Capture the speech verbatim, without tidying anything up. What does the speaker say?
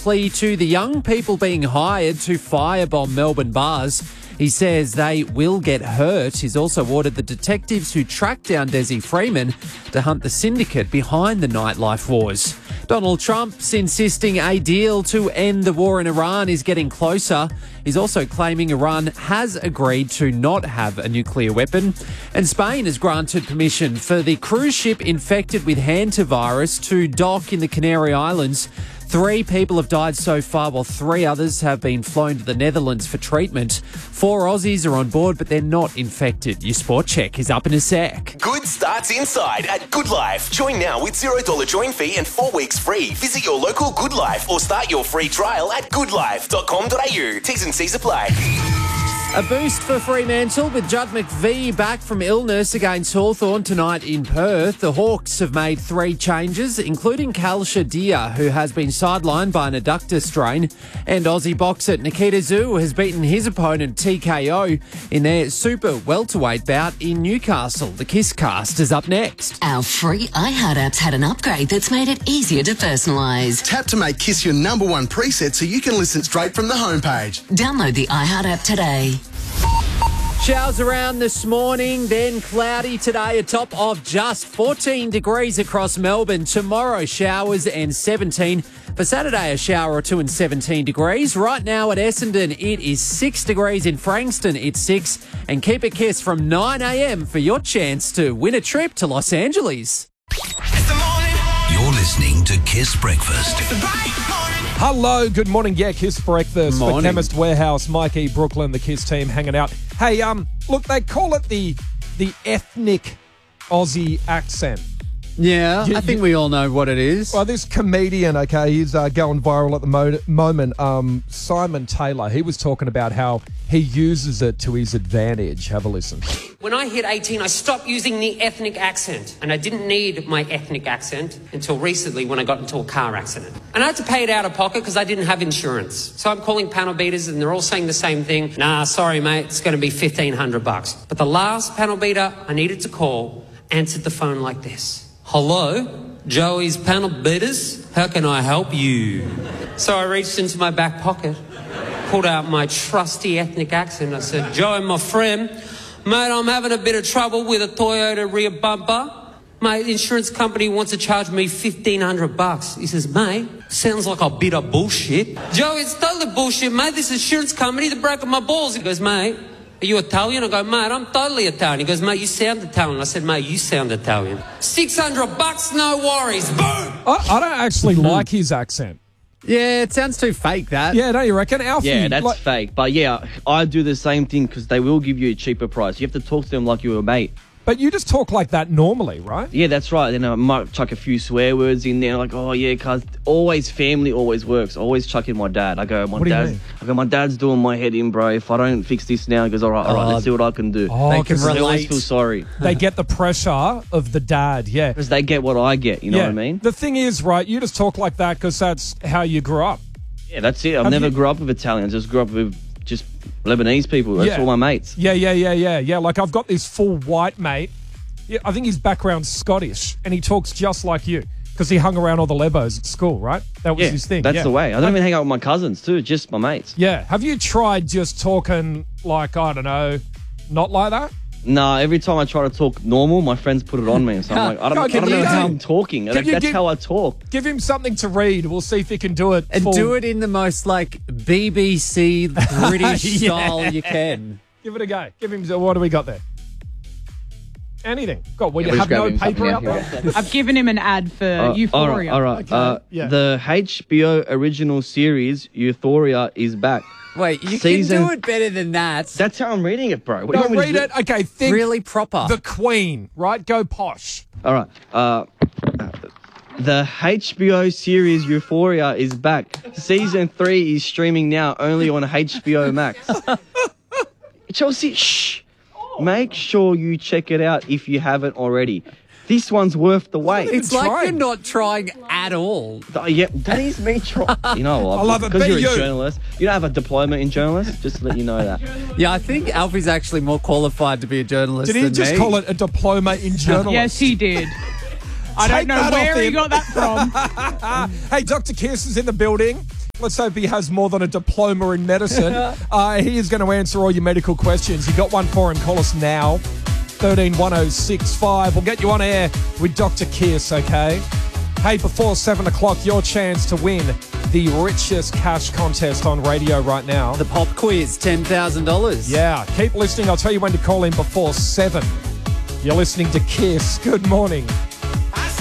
plea to the young people being hired to firebomb Melbourne bars. He says they will get hurt. He's also ordered the detectives who tracked down Desi Freeman to hunt the syndicate behind the nightlife wars. Donald Trump's insisting a deal to end the war in Iran is getting closer. He's also claiming Iran has agreed to not have a nuclear weapon. And Spain has granted permission for the cruise ship infected with hantavirus to dock in the Canary Islands. Three people have died so far, while three others have been flown to the Netherlands for treatment. Four Aussies are on board, but they're not infected. Your sport check is up in a sec. Good starts inside at Good Life. Join now with zero dollars join fee and four weeks free. Visit your local Good Life or start your free trial at good life dot com dot a u. T's and C's apply. A boost for Fremantle with Judd McVie back from illness against Hawthorn tonight in Perth. The Hawks have made three changes, including Kal Shadia, who has been sidelined by an adductor strain, and Aussie boxer Nikita Zoo has beaten his opponent T K O in their super welterweight bout in Newcastle. The Kiss Cast is up next. Our free iHeart app's had an upgrade that's made it easier to personalise. Tap to make Kiss your number one preset so you can listen straight from the homepage. Download the iHeart app today. Showers around this morning, then cloudy today, a top of just fourteen degrees across Melbourne. Tomorrow, showers and seventeen. For Saturday, a shower or two and seventeen degrees. Right now at Essendon, it is six degrees. In Frankston, it's six. And keep a kiss from nine a.m. for your chance to win a trip to Los Angeles. You're listening to Kiss Breakfast. Hello, good morning. Yeah, Kiss Breakfast Morning. for Chemist Warehouse, Mike E. Brooklyn, the Kiss team hanging out. Hey, um, look, they call it the the ethnic Aussie accent. Yeah, You- I think you- we all know what it is. Well, this comedian, okay, he's uh, going viral at the mo- moment. Um, Simon Taylor, he was talking about how he uses it to his advantage. Have a listen. When I hit eighteen, I stopped using the ethnic accent. And I didn't need my ethnic accent until recently when I got into a car accident. And I had to pay it out of pocket because I didn't have insurance. So I'm calling panel beaters and they're all saying the same thing. Nah, sorry, mate, it's going to be fifteen hundred bucks. But the last panel beater I needed to call answered the phone like this. Hello, Joey's panel beaters. How can I help you? So I reached into my back pocket, pulled out my trusty ethnic accent. I said, Joey, my friend, mate, I'm having a bit of trouble with a Toyota rear bumper. My insurance company wants to charge me fifteen hundred bucks. He says, mate, sounds like a bit of bullshit. Joey, it's totally bullshit, mate. This insurance company, they're breaking my balls. He goes, mate, are you Italian? I go, mate, I'm totally Italian. He goes, mate, you sound Italian. I said, mate, you sound Italian. six hundred bucks, no worries. Boom! I, I don't actually like his accent. Yeah, it sounds too fake, that. Yeah, don't you reckon? Alfie, Yeah, that's like, fake. But yeah, I do the same thing because they will give you a cheaper price. You have to talk to them like you're a mate. but you just talk like that normally, right? Yeah, that's right. Then I might chuck a few swear words in there, like, oh yeah, cuz always family always works. Always chuck in my dad. I go, my What do you dad. mean? I go, my dad's doing my head in, bro. If I don't fix this now, he goes, all right, all right, Oh, let's see what I can do. Oh, They can because They always relate. feel sorry they get the pressure of the dad, yeah. because they get what I get. You know yeah. what I mean? The thing is, right, you just talk like that because that's how you grew up. Yeah, that's it. I've Have never you- grew up with Italians. Just grew up with just Lebanese people. That's Yeah. all my mates. Yeah, yeah, yeah, yeah, yeah. Like I've got this full white mate. Yeah, I think his background's Scottish, and he talks just like you because he hung around all the Lebos at school, right? That was Yeah, his thing. that's yeah. the way. I don't Have- even hang out with my cousins too. Just my mates. Yeah. Have you tried just talking like, I don't know, not like that? Nah, every time I try to talk normal, my friends put it on me. So I'm like, I don't, No, I can don't you know how do- I'm talking. can Like, you that's give- how I talk. Give him something to read. We'll see if he can do it. And full- do it in the most, like, B B C British Yeah. style you can. Give it a go. Give him. What do we got there? Anything. God, we Yeah, we're have just no grabbing paper something out out there. I've given him an ad for Uh, Euphoria. All right, all right. Okay, Uh, yeah. The H B O original series Euphoria is back. Wait, you Season- can do it better than that. That's how I'm reading it, bro. What do No, you want me to read do? it. Okay, think Really proper. the Queen, right? Go posh. All right. Uh, the H B O series Euphoria is back. Season three is streaming now, only on H B O Max. Chelsea, shh. Make sure you check it out if you haven't already. This one's worth the wait. It's like trying. you're not trying at all. Uh, yeah, that is me trying. You know what? I love it. Because Be you're a you. journalist. You don't have a diploma in journalist. Just to let you know that. Yeah, I think Alfie's actually more qualified to be a journalist Did he than just me. call it a diploma in journalism? Yes, he did. I Take don't know that off where he him. got that from. Hey, Doctor Kiss is in the building. Let's hope he has more than a diploma in medicine. uh, he is going to answer all your medical questions. You got one for him? Call us now. thirteen one oh six five. We'll get you on air with Doctor Kiss, okay? Hey, before seven o'clock, your chance to win the richest cash contest on radio right now. The pop quiz, ten thousand dollars. Yeah, keep listening. I'll tell you when to call in before seven. You're listening to Kiss. Good morning.